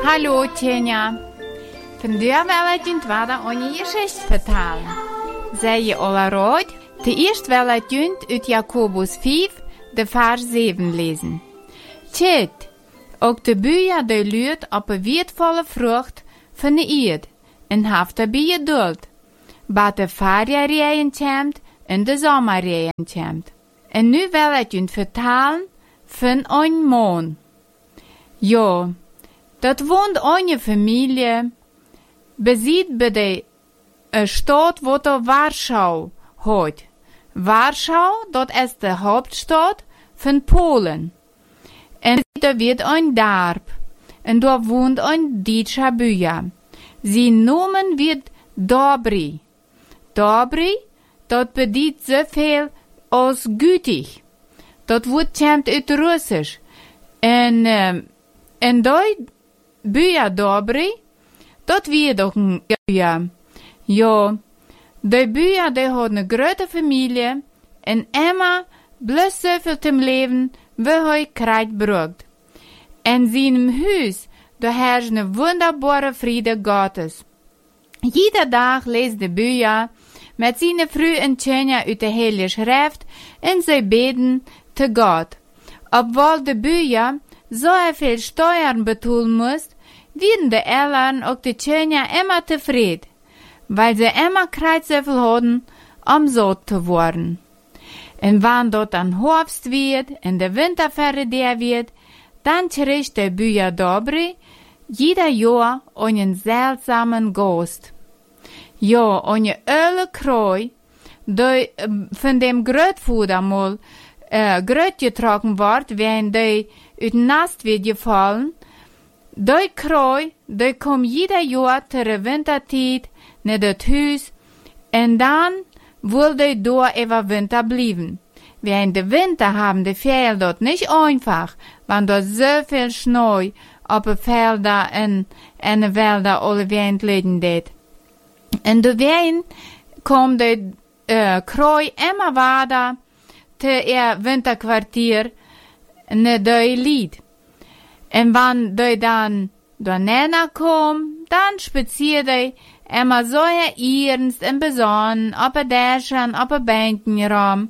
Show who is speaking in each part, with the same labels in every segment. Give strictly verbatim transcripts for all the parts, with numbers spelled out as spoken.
Speaker 1: Hallo Tjena. Vandaag wil ik je vader aan je geschichte vertellen. Zij je alle rood? Te eerst wil ik je uit Jacobus vijf, de vers zeven lezen. Tjit, ook de buia de luurt op een weertvolle vrucht van de eerd en heeft er bij geduld. Wat de vaarjaarrijen komt en de zomerrijen komt. En nu wil ik je vertellen van een man. Ja, dat woont aan je familie, bezit bij de uh, stad wat er Warschau heet. Warschau, dat is de hoofdstad van Polen. En er wordt een dorp. En daar woont een Duitse buja. Zijn namen wordt Dobry. Dobry, dat betekent zoveel als gütig. Dat woord komt uit Russisch. En, uh, en die buja Dobry, dat wordt ook een buja. Ja, die buja die had een grote familie. En Emma blus zoveel te leven, wie hij krijgt brugt. En zijn huis, daar heerst een wonderbare vrede Gottes. Iedere dag leest de buja met zijn vrouw en kinderen uit de Heilige Schrift en zij beden te God. Obwohl de buja zo veel steuern betalen moest, werden de eltern ook de kinderen immer tevreden, weil ze immer krijgt zoveel hadden om zout te worden. En wanneer dat dan herfst wird en de winter verder wird, dan krijgt de buja Dobry jeder jaar een zeldzamen gast. Ja, een oude krooi, die van dem grootvader mal uh, grootgetrokken wordt, waarin die uit nast wird gevallen, die krooi, die komt jeder jaar ter de wintertijd naar het huis en dan wil die door even winter blijven. Während de winter haben de Vögel dort nicht einfach, want dort so viel Schnee op de velden en, en de Wälder alle wind liggen deed. En doorheen komt de uh, krooi immer weiter te ihr winterkwartier naar de lied. En wanneer die dan daarna komt, dan spaziert die immer so ernst en besonnen op een dächern, op een bänkenraum.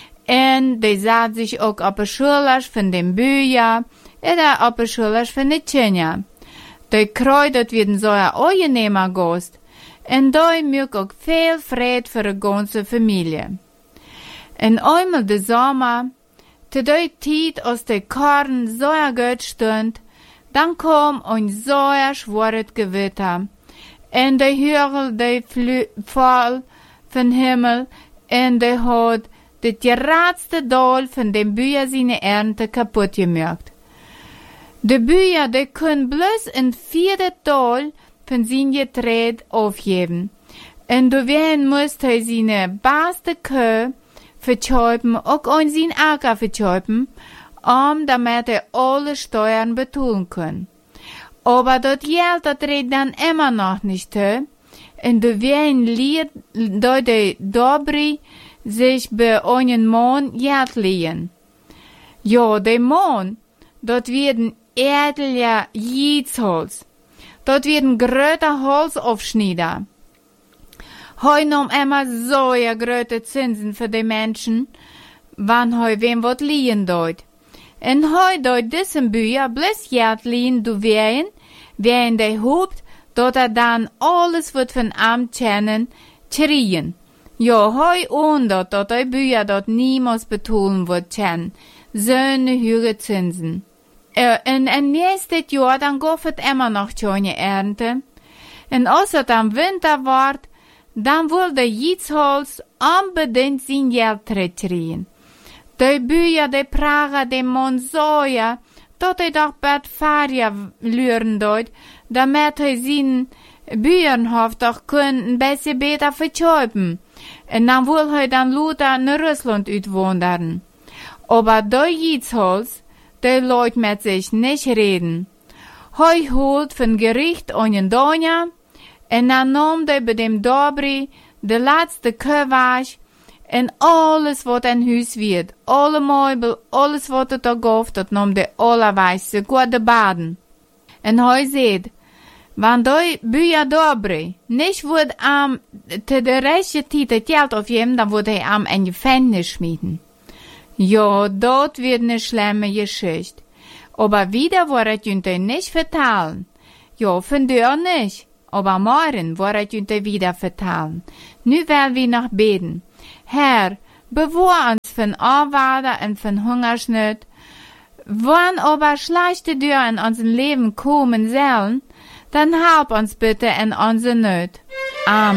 Speaker 1: En die zat zich ook op de schouders van de buja en op de schouders van de kinderen. Die krooi dat werden zo een aangenemer gast. En die maakt ook veel vrede voor de ganze familie. En eenmaal de zomer, te die tijd als de korn zo goed stond, dan kwam een zo zwart gewitter. En die hurl die val van hemel en die had het geraadste dal van de buja zijn ernte kapot gemaakt. De buja die kon bloos een vierde dal van zijn getreed afgeven. En doorheen moest hij zijn beste koe verkopen, ook aan zijn akker verkopen, om damit hij alle steuern betalen kon. Aber dat geld dat reed dan immer nog niet te. En doorheen liet de Dobry zich bij een man geld lehen. Ja, de man, dat werden edele jietsholz. Dat werden grote holzafschnieder. Hij nam immer zo'n grote zinsen voor de mensen, wanneer hij wem wat lehen deed. En hij deed deze buja blus geld lehen doorheen, waarin hij hoopt dat hij dan alles wat van hem kennen, krijgen. Ja, hij ondert dat hij buja dat niemals betalen wordt kennen. Zo'n hoge zinsen. Uh, en, en nächstes jaar dan gaf het immer nog schöne ernte. En als het dan winter wordt, dan wil de jietsholz unbedingt zijn geld terugkrijgen. De buja de praga de monzoja, dat hij toch bed varia luren doet, damit hij zijn burenhof toch kan een beetje beter verkopen. En dan wil hij dan later naar Rusland uitwanderen. Aber de jietsholz, die laat met zich niet reden. Hij holt van gericht een donja, en dan nam hij bij dem Dobry de laatste kuwaas, en alles wat een huis werd, alle meubel, alles wat het er gaf, dat nam de allerwijs, sogar de baden. En hij zei, want hij buja dobre, niet wordt am te de rechte tijd het geld afgeven, dan wordt hij am en Gefängnis schmieden. Ja, dat wird ne schlimme Geschichte. Aber wieder war het junte nicht vertalen. Ja, vandaag nicht. Aber morgen war het junte wieder vertalen. Nu will wir noch beten. Herr, bewahr uns von Arbeiter und von Hungersnot. Wann aber schlechte Dürre in unser Leben kommen sollen, dann help uns bitte in unserer Not. Amen.